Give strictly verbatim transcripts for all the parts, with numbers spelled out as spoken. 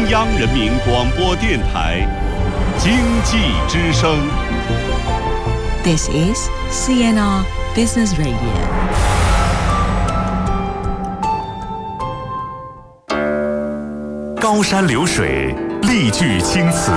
央人民广播电台经济之声。 This is C N R Business Radio。 高山流水，丽句青词，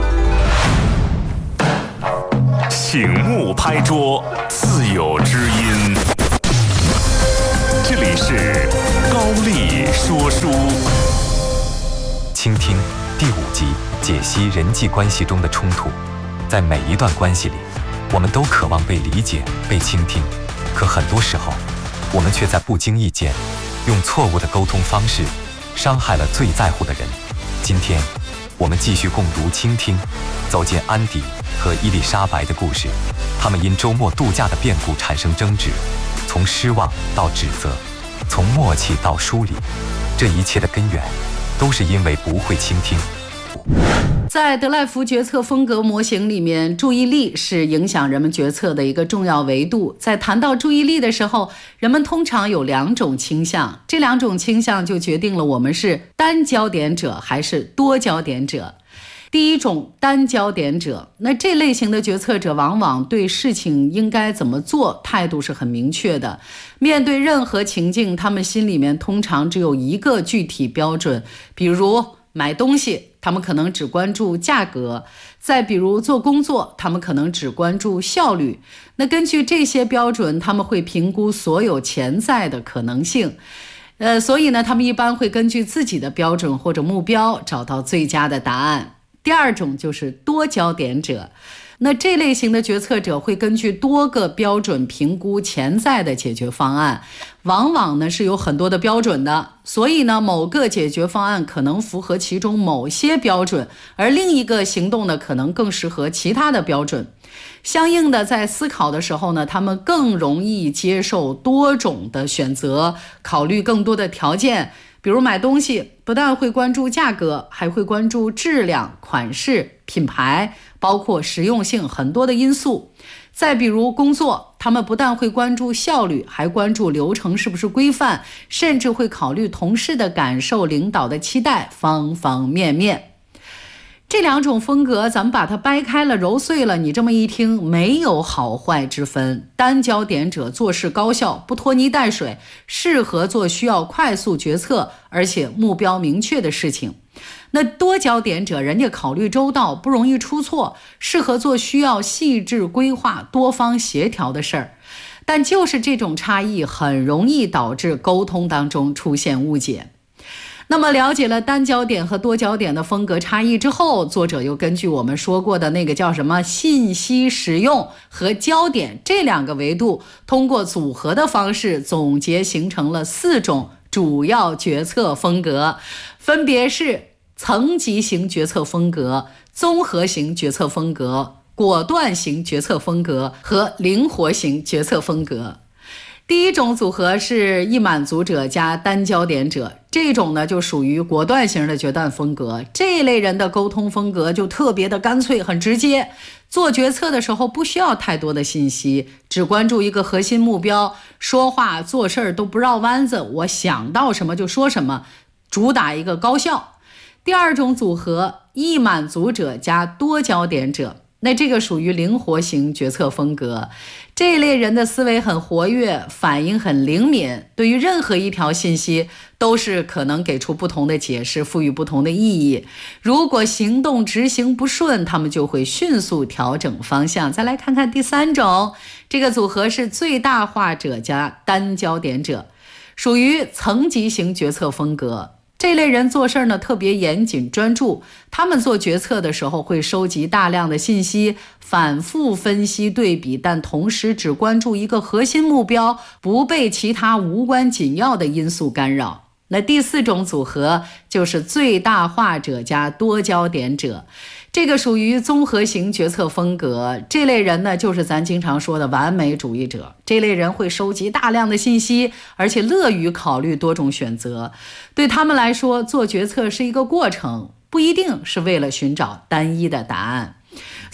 醒目拍桌，自有知音。这里是高丽说书。 倾听第五集，解析人际关系中的冲突。在每一段关系里，我们都渴望被理解、被倾听，可很多时候，我们却在不经意间，用错误的沟通方式，伤害了最在乎的人。今天，我们继续共读《倾听》，走进安迪和伊丽莎白的故事。他们因周末度假的变故产生争执，从失望到指责，从默契到疏离，这一切的根源，都是因为不会倾听。 在德赖福决策风格模型里面，注意力是影响人们决策的一个重要维度。在谈到注意力的时候，人们通常有两种倾向，这两种倾向就决定了我们是单焦点者还是多焦点者。第一种单焦点者，那这类型的决策者往往对事情应该怎么做态度是很明确的，面对任何情境，他们心里面通常只有一个具体标准，比如买东西，他们可能只关注价格；再比如做工作，他们可能只关注效率。那根据这些标准，他们会评估所有潜在的可能性。呃，所以呢，他们一般会根据自己的标准或者目标找到最佳的答案。第二种就是多焦点者，那这类型的决策者会根据多个标准评估潜在的解决方案，往往呢是有很多的标准的，所以呢某个解决方案可能符合其中某些标准，而另一个行动呢可能更适合其他的标准。相应的，在思考的时候呢，他们更容易接受多种的选择，考虑更多的条件。比如买东西，不但会关注价格，还会关注质量、款式、品牌，包括实用性很多的因素。再比如工作，他们不但会关注效率，还关注流程是不是规范，甚至会考虑同事的感受、领导的期待，方方面面。这两种风格咱们把它掰开了揉碎了，你这么一听，没有好坏之分。单焦点者做事高效，不拖泥带水，适合做需要快速决策而且目标明确的事情。那多焦点者，人家考虑周到，不容易出错，适合做需要细致规划、多方协调的事儿。但就是这种差异很容易导致沟通当中出现误解。那么了解了单焦点和多焦点的风格差异之后，作者又根据我们说过的那个叫什么信息使用和焦点这两个维度，通过组合的方式总结形成了四种主要决策风格，分别是层级型决策风格、综合型决策风格、果断型决策风格和灵活型决策风格。第一种组合是易满足者加单焦点者，这种呢就属于果断型的决断风格。这类人的沟通风格就特别的干脆，很直接，做决策的时候不需要太多的信息，只关注一个核心目标，说话做事都不绕弯子，我想到什么就说什么，主打一个高效。第二种组合，易满足者加多焦点者，那这个属于灵活型决策风格。这类人的思维很活跃，反应很灵敏，对于任何一条信息都是可能给出不同的解释，赋予不同的意义。如果行动执行不顺，他们就会迅速调整方向。再来看看第三种，这个组合是最大化者加单焦点者，属于层级型决策风格。这类人做事呢特别严谨专注，他们做决策的时候会收集大量的信息，反复分析对比，但同时只关注一个核心目标，不被其他无关紧要的因素干扰。那第四种组合就是最大化者加多焦点者，这个属于综合型决策风格。这类人呢就是咱经常说的完美主义者，这类人会收集大量的信息，而且乐于考虑多种选择。对他们来说，做决策是一个过程，不一定是为了寻找单一的答案。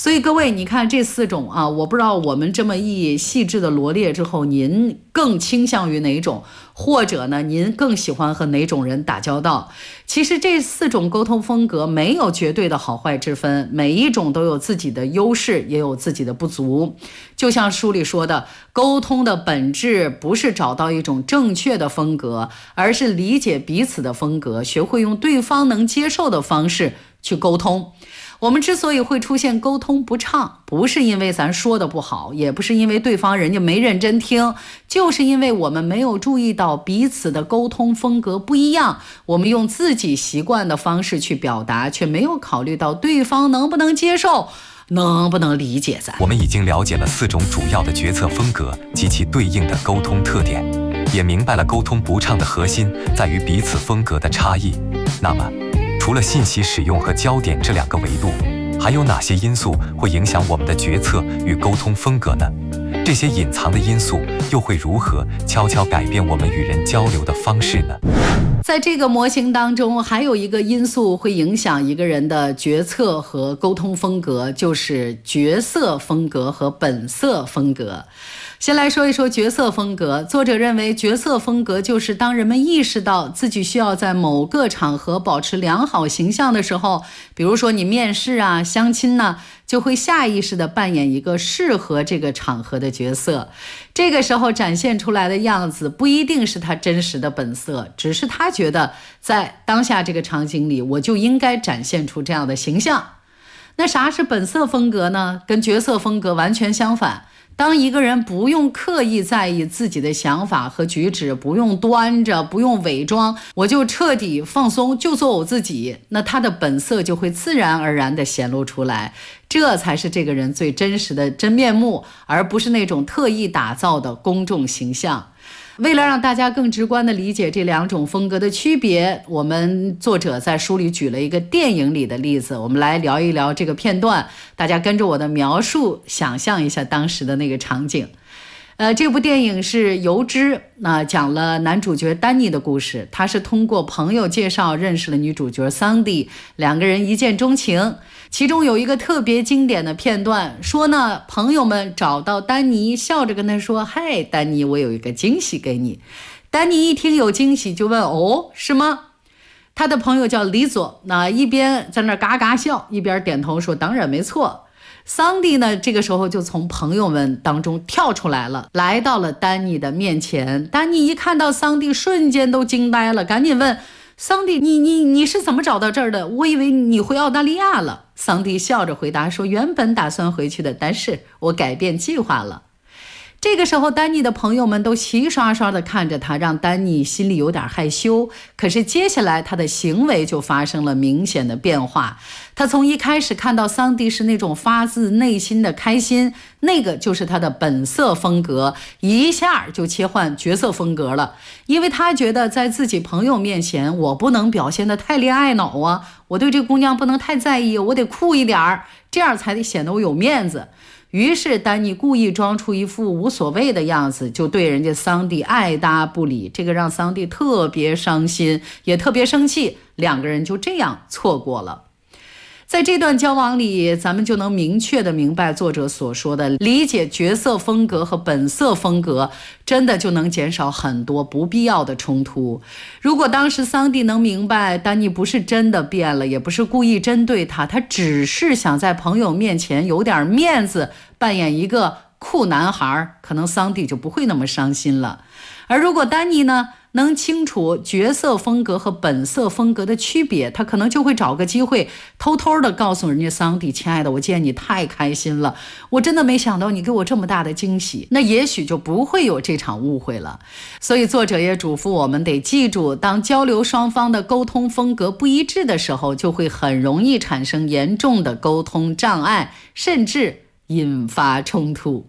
所以各位，你看这四种啊，我不知道我们这么一细致的罗列之后，您更倾向于哪种，或者呢，您更喜欢和哪种人打交道？其实这四种沟通风格没有绝对的好坏之分，每一种都有自己的优势，也有自己的不足。就像书里说的，沟通的本质不是找到一种正确的风格，而是理解彼此的风格，学会用对方能接受的方式去沟通。我们之所以会出现沟通不畅，不是因为咱说的不好，也不是因为对方人家没认真听，就是因为我们没有注意到彼此的沟通风格不一样，我们用自己习惯的方式去表达，却没有考虑到对方能不能接受，能不能理解咱。 我们已经了解了四种主要的决策风格及其对应的沟通特点，也明白了沟通不畅的核心在于彼此风格的差异。那么除了信息使用和焦点这两个维度，还有哪些因素会影响我们的决策与沟通风格呢？这些隐藏的因素又会如何悄悄改变我们与人交流的方式呢？ 在这个模型当中，还有一个因素会影响一个人的决策和沟通风格，就是角色风格和本色风格。先来说一说角色风格。作者认为，角色风格就是当人们意识到自己需要在某个场合保持良好形象的时候，比如说你面试啊、相亲呢、啊，就会下意识地扮演一个适合这个场合的角色。这个时候展现出来的样子不一定是他真实的本色，只是他觉得在当下这个场景里，我就应该展现出这样的形象。那啥是本色风格呢？跟角色风格完全相反。当一个人不用刻意在意自己的想法和举止，不用端着，不用伪装，我就彻底放松，就做我自己，那他的本色就会自然而然地显露出来，这才是这个人最真实的真面目，而不是那种特意打造的公众形象。为了让大家更直观地理解这两种风格的区别，我们作者在书里举了一个电影里的例子，我们来聊一聊这个片段，大家跟着我的描述想象一下当时的那个场景。呃，这部电影是《油脂》，那、呃、讲了男主角丹尼的故事。他是通过朋友介绍认识了女主角桑迪，两个人一见钟情。其中有一个特别经典的片段，说呢，朋友们找到丹尼，笑着跟他说：“嗨，丹尼，我有一个惊喜给你。”丹尼一听有惊喜，就问：“哦，是吗？”他的朋友叫李佐，那一边在那嘎嘎笑，一边点头说：“当然没错。”桑迪呢，这个时候就从朋友们当中跳出来了，来到了丹尼的面前。丹尼一看到桑迪，瞬间都惊呆了，赶紧问桑迪：“你你你是怎么找到这儿的？我以为你回澳大利亚了。”桑迪笑着回答说：“原本打算回去的，但是我改变计划了。”这个时候，丹尼的朋友们都齐刷刷地看着他，让丹尼心里有点害羞。可是接下来他的行为就发生了明显的变化。他从一开始看到桑迪是那种发自内心的开心，那个就是他的本色风格，一下就切换角色风格了。因为他觉得在自己朋友面前，我不能表现得太恋爱脑啊，我对这姑娘不能太在意，我得酷一点儿，这样才得显得我有面子。于是丹尼故意装出一副无所谓的样子，就对人家桑迪爱答不理，这个让桑迪特别伤心，也特别生气，两个人就这样错过了。在这段交往里，咱们就能明确的明白作者所说的，理解角色风格和本色风格，真的就能减少很多不必要的冲突。如果当时桑迪能明白丹尼不是真的变了，也不是故意针对他，他只是想在朋友面前有点面子，扮演一个酷男孩，可能桑迪就不会那么伤心了。而如果丹尼呢，能清楚角色风格和本色风格的区别，他可能就会找个机会偷偷的告诉人家桑迪：“亲爱的，我见你太开心了，我真的没想到你给我这么大的惊喜。”那也许就不会有这场误会了。所以作者也嘱咐我们得记住，当交流双方的沟通风格不一致的时候，就会很容易产生严重的沟通障碍，甚至引发冲突。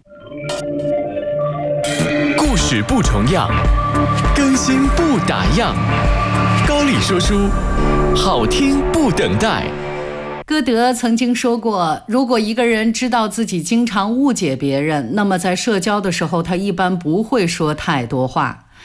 故事不重样，更新不打烊。高丽说书，好听不等待。 歌德曾经说过，如果一个人知道自己经常误解别人，那么在社交的时候，他一般不会说太多话。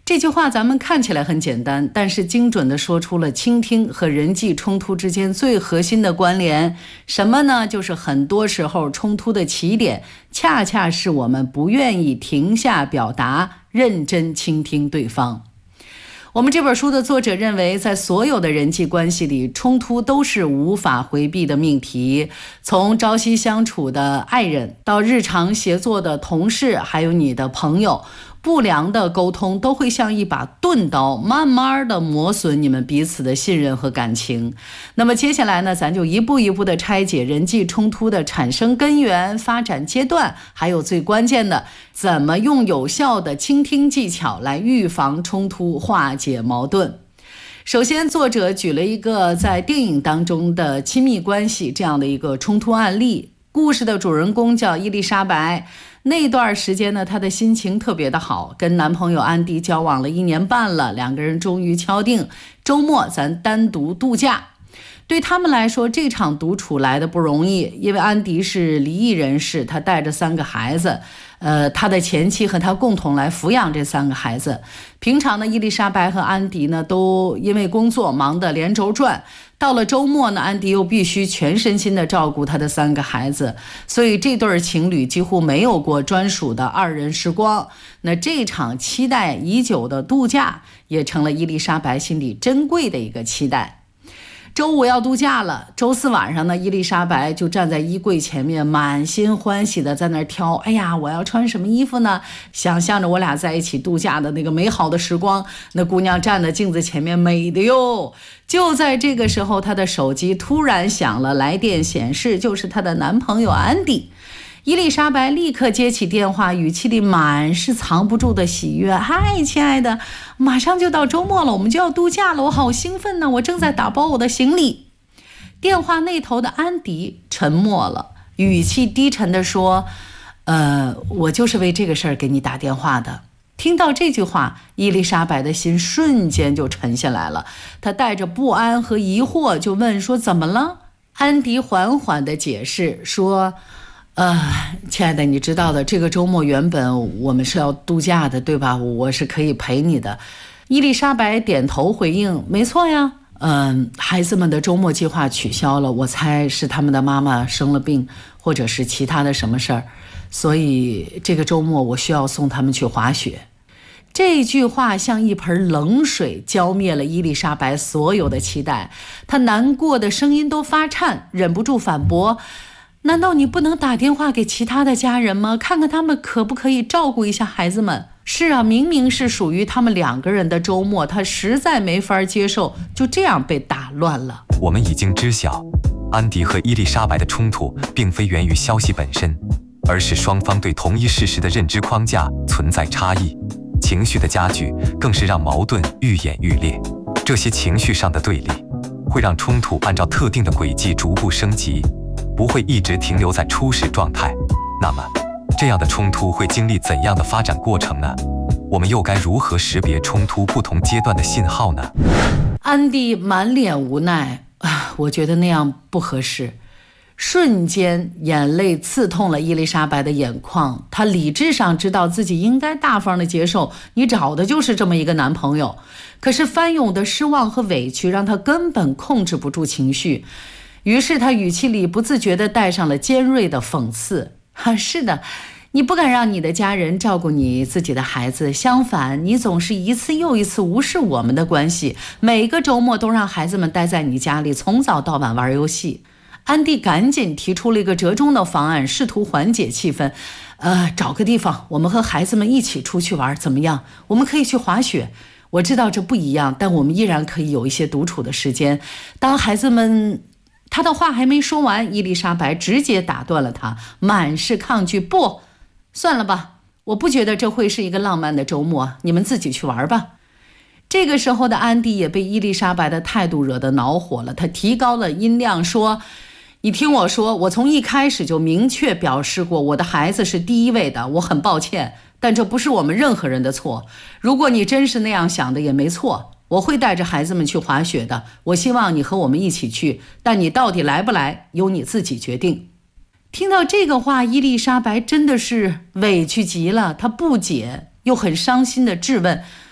这句话咱们看起来很简单，但是精准地说出了倾听和人际冲突之间最核心的关联。什么呢？就是很多时候冲突的起点，恰恰是我们不愿意停下表达，认真倾听对方。我们这本书的作者认为，在所有的人际关系里，冲突都是无法回避的命题。从朝夕相处的爱人，到日常协作的同事，还有你的朋友，不良的沟通都会像一把钝刀，慢慢的磨损你们彼此的信任和感情。那么接下来呢，咱就一步一步的拆解人际冲突的产生根源、发展阶段，还有最关键的，怎么用有效的倾听技巧来预防冲突、化解矛盾。首先，作者举了一个在电影当中的亲密关系这样的一个冲突案例。故事的主人公叫伊丽莎白，那段时间呢，她的心情特别的好，跟男朋友安迪交往了一年半了，两个人终于敲定周末咱单独度假。对他们来说，这场独处来的不容易，因为安迪是离异人士，他带着三个孩子，呃，他的前妻和他共同来抚养这三个孩子。平常呢，伊丽莎白和安迪呢都因为工作忙得连轴转，到了周末呢，安迪又必须全身心的照顾他的三个孩子，所以这对情侣几乎没有过专属的二人时光。那这场期待已久的度假，也成了伊丽莎白心里珍贵的一个期待。周五要度假了，周四晚上呢，伊丽莎白就站在衣柜前面，满心欢喜的在那儿挑，哎呀，我要穿什么衣服呢？想象着我俩在一起度假的那个美好的时光。那姑娘站在镜子前面，美的哟。就在这个时候，她的手机突然响了，来电显示就是她的男朋友安迪。伊丽莎白立刻接起电话，语气里满是藏不住的喜悦。嗨，亲爱的，马上就到周末了，我们就要度假了，我好兴奋呢，我正在打包我的行李。电话那头的安迪沉默了，语气低沉地说，呃，我就是为这个事儿给你打电话的。听到这句话，伊丽莎白的心瞬间就沉下来了，她带着不安和疑惑就问说，怎么了？安迪缓缓地解释说，呃，亲爱的，你知道的，这个周末原本我们是要度假的，对吧？我是可以陪你的。伊丽莎白点头回应，没错呀。嗯，孩子们的周末计划取消了，我猜是他们的妈妈生了病，或者是其他的什么事儿，所以这个周末我需要送他们去滑雪。这句话像一盆冷水浇灭了伊丽莎白所有的期待，她难过的声音都发颤，忍不住反驳，难道你不能打电话给其他的家人吗？看看他们可不可以照顾一下孩子们？是啊，明明是属于他们两个人的周末，他实在没法接受就这样被打乱了。 我们已经知晓，安迪和伊丽莎白的冲突并非源于消息本身，而是双方对同一事实的认知框架存在差异。情绪的加剧更是让矛盾愈演愈烈。这些情绪上的对立会让冲突按照特定的轨迹逐步升级，不会一直停留在初始状态。那么这样的冲突会经历怎样的发展过程呢？我们又该如何识别冲突不同阶段的信号呢？ 安迪满脸无奈，啊，我觉得那样不合适。瞬间眼泪刺痛了伊丽莎白的眼眶，她理智上知道自己应该大方的接受，你找的就是这么一个男朋友，可是翻涌的失望和委屈让她根本控制不住情绪，于是她语气里不自觉地带上了尖锐的讽刺。啊，是的，你不敢让你的家人照顾你自己的孩子，相反，你总是一次又一次无视我们的关系，每个周末都让孩子们待在你家里，从早到晚玩游戏。安迪赶紧提出了一个折中的方案，试图缓解气氛。呃，找个地方，我们和孩子们一起出去玩，怎么样？我们可以去滑雪。我知道这不一样，但我们依然可以有一些独处的时间。当孩子们……他的话还没说完，伊丽莎白直接打断了他，满是抗拒。不，算了吧，我不觉得这会是一个浪漫的周末，你们自己去玩吧。这个时候的安迪也被伊丽莎白的态度惹得恼火了，他提高了音量说，你听我说，我从一开始就明确表示过，我的孩子是第一位的，我很抱歉，但这不是我们任何人的错。如果你真是那样想的也没错，我会带着孩子们去滑雪的，我希望你和我们一起去，但你到底来不来，由你自己决定。听到这个话，伊丽莎白真的是委屈极了，她不解又很伤心地质问，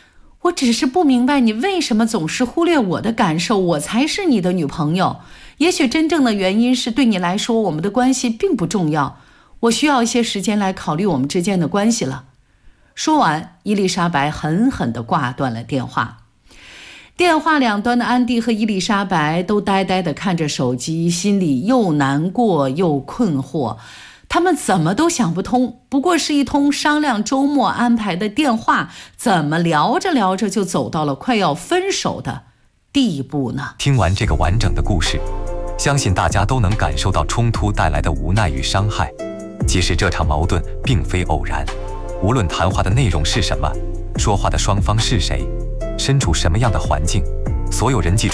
我只是不明白你为什么总是忽略我的感受，我才是你的女朋友。也许真正的原因是对你来说，我们的关系并不重要，我需要一些时间来考虑我们之间的关系了。说完，伊丽莎白狠狠地挂断了电话。电话两端的安迪和伊丽莎白都呆呆地看着手机，心里又难过又困惑。他们怎么都想不通，不过是一通商量周末安排的电话，怎么聊着聊着就走到了快要分手的地步呢？ 听完这个完整的故事，相信大家都能感受到冲突带来的无奈与伤害。其实这场矛盾并非偶然，无论谈话的内容是什么，说话的双方是谁，身处什么样的环境，所有人际